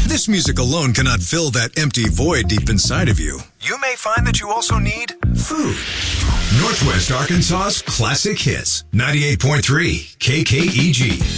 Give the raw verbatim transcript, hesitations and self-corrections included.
this music alone cannot fill that empty void deep inside of you, you may find that you also need food. Northwest Arkansas's Classic Hits, ninety-eight point three K K E G.